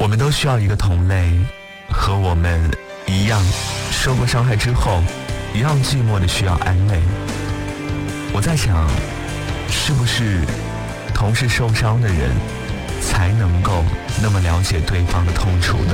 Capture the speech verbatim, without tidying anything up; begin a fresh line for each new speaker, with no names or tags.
们都需要一个同类，和我们一样受过伤害之后一样寂寞的需要安慰。我在想，是不是同是受伤的人才能够那么了解对方的痛楚呢？